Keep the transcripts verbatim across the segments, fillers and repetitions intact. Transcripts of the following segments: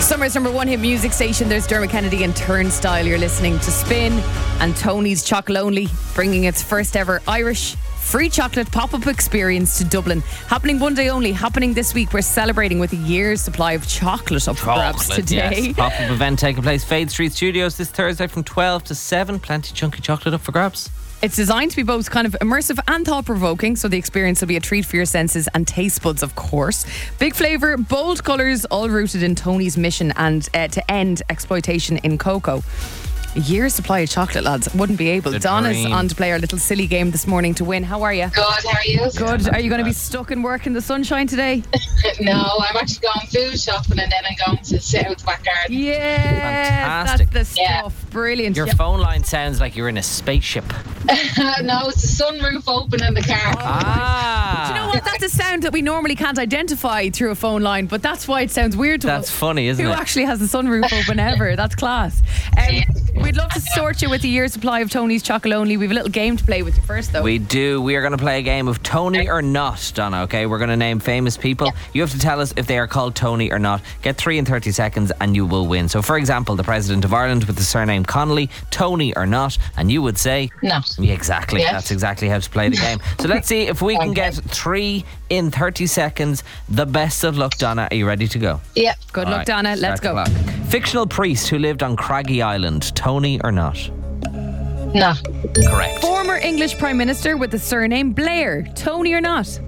Summer's number one hit music station. There's Dermot Kennedy and Turnstile. You're listening to Spin, and Tony's Chocolonely bringing its first ever Irish free chocolate pop-up experience to Dublin. Happening one day only. Happening this week. We're celebrating with a year's supply of chocolate up for grabs today. Yes. Pop-up event taking place Fade Street Studios this Thursday from twelve to seven. Plenty chunky chocolate up for grabs. It's designed to be both kind of immersive and thought-provoking, so the experience will be a treat for your senses and taste buds, of course. Big flavour, bold colours, all rooted in Tony's mission and uh, to end exploitation in cocoa. A year's supply of chocolate, lads. Wouldn't be able. The Donna's dream. on to play our little silly game this morning to win. How are you? Good, how are you? Good. Are you going to be stuck in work in the sunshine today? No, I'm actually going food shopping and then I'm going to sit out the back garden. Yeah, Fantastic. that's the Yeah. stuff. Brilliant. Your Yeah. phone line sounds like you're in a spaceship. No, it's the sunroof open in the car. Ah. Do you know what? That's a sound that we normally can't identify through a phone line, but that's why it sounds weird to That's us. funny, isn't Who it? actually has the sunroof open ever? That's class. Um, we'd love to sort you with a year's supply of Tony's Chocolonely. We have a little game to play with you first, though. We do. We are going to play a game of Tony or not, Donna, okay? We're going to name famous people. You have to tell us if they are called Tony or not. Get three in thirty seconds and you will win. So, for example, the President of Ireland with the surname Connolly, Tony or not, and you would say... No. Yeah, exactly. Yes. That's exactly how to play the game. So let's see if we can Okay. get three in thirty seconds. The best of luck, Donna. Are you ready to go? Yeah. Good All luck, right, Donna. Let's start go. the clock. Fictional priest who lived on Craggy Island, Tony or not? No. Correct. Former English Prime Minister with the surname Blair. Tony or not?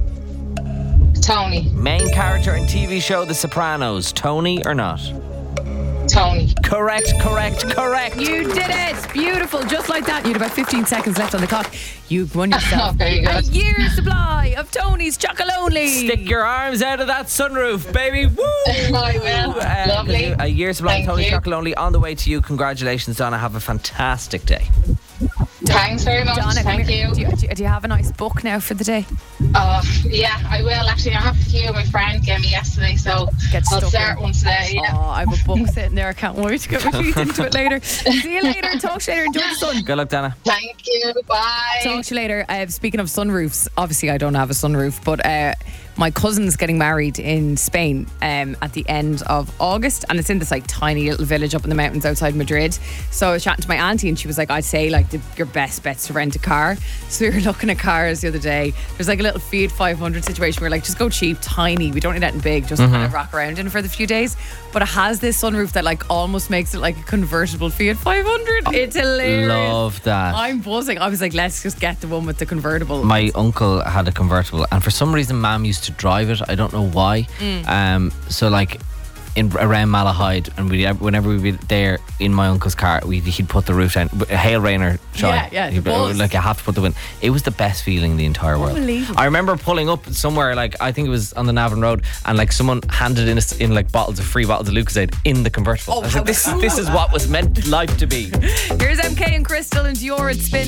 Tony. Main character in T V show The Sopranos, Tony or not? Tony. Correct, correct, correct. You did it. Beautiful. Just like that. You had about fifteen seconds left on the clock. You've won yourself Oh, very a good. year's supply of Tony's Chocolonely. Stick your arms out of that sunroof, baby. Woo! I will. Uh, Lovely. A year's supply of Thank Tony you. Chocolonely on the way to you. Congratulations, Donna. Have a fantastic day. Thanks very much. Donna, come Thank here. you. Do, you, do you- do you have a nice book now for the day? Oh, yeah, I will. Actually, I have a few my friend gave me yesterday, so Get I'll stuck start in. one today. Yeah. Oh, I have a book sitting there. I can't wait to get my teeth into it later. See you later. Talk to you later. Enjoy the sun. Good luck, Donna. Thank you. Bye. Talk to you later. Uh, speaking of sunroofs, obviously I don't have a sunroof, but uh, my cousin's getting married in Spain um, at the end of August, and it's in this like tiny little village up in the mountains outside Madrid. So I was chatting to my auntie, and she was like, I'd say like the, your best bet's to rent a car. So we were looking at cars the other day. There's like a little Fiat five hundred situation. We were like, just go cheap, tiny. We don't need anything big, just kind of rock around in for the few days. But it has this sunroof that like almost makes it like a convertible Fiat five hundred. It's hilarious. Love that. I'm buzzing. I was like, let's just get the one with the convertible. My uncle had a convertible, and for some reason, Mum used to drive it. I don't know why. Mm. Um, so like in around Malahide, and we whenever we'd be there in my uncle's car, we he'd put the roof down, hail, rain or shine. Yeah, yeah, He'd be- the buzz. like you have to put the wind. It was the best feeling in the entire world. Unbelievable. I remember pulling up somewhere, like I think it was on the Navan Road, and like someone handed in us in like bottles of free bottles of Lucozade in the convertible. Oh, I was how like, this cool. this is what was meant life to be. Here's M K and Crystal and Dior at Spin.